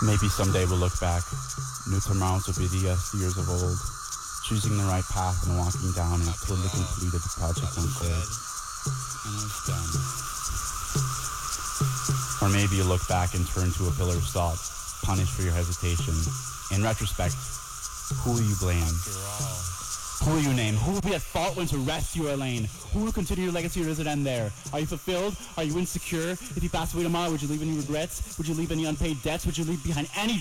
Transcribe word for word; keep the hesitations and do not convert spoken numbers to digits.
Maybe someday we'll look back. New tomorrows will be the yes years of old. Choosing the right path and walking down it till we completed the project unfold. And was done. Or maybe you'll look back and turn to a pillar of salt, punished for your hesitation. In retrospect, who will you blame? Who will you name? Who will be at fault when to rescue your lane? Who will continue your legacy or does it end there? Are you fulfilled? Are you insecure? If you pass away tomorrow, would you leave any regrets? Would you leave any unpaid debts? Would you leave behind any